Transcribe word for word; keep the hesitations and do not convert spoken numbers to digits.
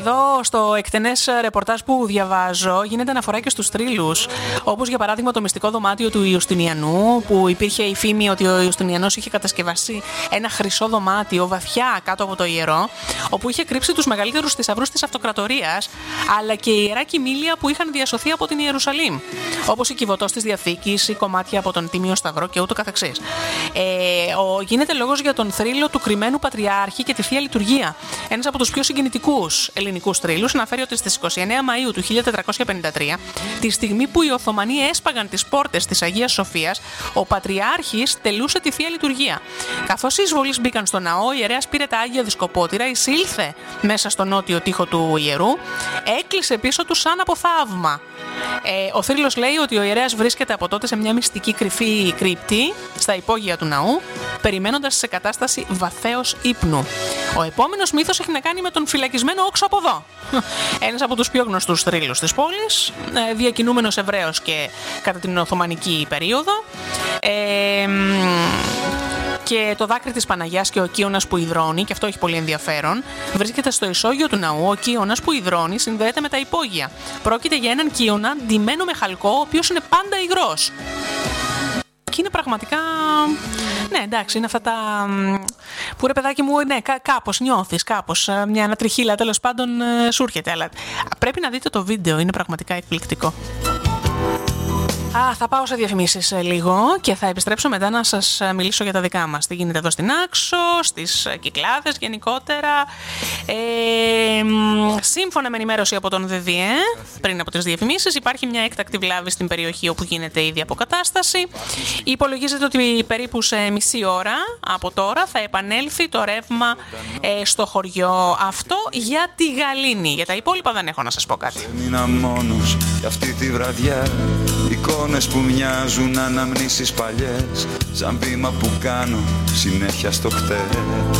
εδώ στο εκτενές ρεπορτάζ που διαβάζω γίνεται αναφορά και στους θρύλους. Όπως για παράδειγμα το μυστικό δωμάτιο του Ιουστινιανού, που υπήρχε η φήμη ότι ο Ιουστινιανός είχε κατασκευάσει ένα χρυσό δωμάτιο βαθιά κάτω από το ιερό, όπου είχε κρύψει τους μεγαλύτερους θησαυρούς της αυτοκρατορίας, αλλά και η ιερά κοιμήλια που είχαν διασωθεί από την Ιερουσαλήμ. Όπως η κυβωτός της Διαθήκης ή κομμάτια από τον Τίμιο Σταυρό και ούτω καθεξής. Ε, ο, γίνεται λόγος για τον θρύλο του κρυμμένου Πατριάρχη και τη Θεία Λειτουργία. Ένας από τους πιο συγκινητικούς ελληνικούς θρύλους αναφέρει ότι στις είκοσι εννέα Μαΐου του χίλια τετρακόσια πενήντα τρία, τη στιγμή που οι Οθωμανοί έσπαγαν τις πόρτες της Αγίας Σοφίας, ο Πατριάρχης τελούσε τη Θεία Λειτουργία. Καθώς οι εισβολείς μπήκαν στο ναό, ο ιερέας πήρε τα Άγια Δισκοπότηρα, εισήλθε μέσα στο νότιο τοίχο του ιερού, έκλεισε πίσω του σαν από θαύμα. Ε, ο θρύλος λέει ότι ο ιερέας βρίσκεται από τότε σε μια μυστική κρυφή κρύπτη στα υπόγεια του ναού, περιμένοντας σε κατάσταση βαθέως ύπνου. Ο επόμενος μύθος έχει να κάνει με τον φυλακισμένο όξο από εδώ. Ένας από τους πιο γνωστούς θρύλους της πόλης, διακινούμενος Εβραίος και κατά την Οθωμανική περίοδο. Ε, Και το δάκρυ της Παναγιάς και ο Κύωνας που υδρώνει, και αυτό έχει πολύ ενδιαφέρον, βρίσκεται στο ισόγειο του ναού. Ο Κύωνας που υδρώνει συνδέεται με τα υπόγεια. Πρόκειται για έναν Κύωνα ντυμένο με χαλκό, ο οποίος είναι πάντα υγρός. Και είναι πραγματικά. Ναι, εντάξει, είναι αυτά τα. Που ρε παιδάκι μου, ναι, κά- κάπως νιώθεις, κάπως. Μια ανατριχύλα τέλος πάντων σου έρχεται. Αλλά πρέπει να δείτε το βίντεο, είναι πραγματικά εκπληκτικό. Α, θα πάω σε διαφημίσεις λίγο και θα επιστρέψω μετά να σας μιλήσω για τα δικά μας. Τι γίνεται εδώ στην Άξο, στις Κυκλάδες γενικότερα. Ε, σύμφωνα με ενημέρωση από τον ΔΔΕ, πριν από τις διαφημίσεις, υπάρχει μια έκτακτη βλάβη στην περιοχή όπου γίνεται ήδη αποκατάσταση. Υπολογίζεται ότι περίπου σε μισή ώρα από τώρα θα επανέλθει το ρεύμα ε, στο χωριό. Αυτό για τη Γαλήνη. Για τα υπόλοιπα δεν έχω να σας πω κάτι. Έμεινα μόνος για αυτή τη βραδιά. Εικόνες που μοιάζουν αναμνήσεις παλιές, σαν βήμα που κάνω συνέχεια στο χτες.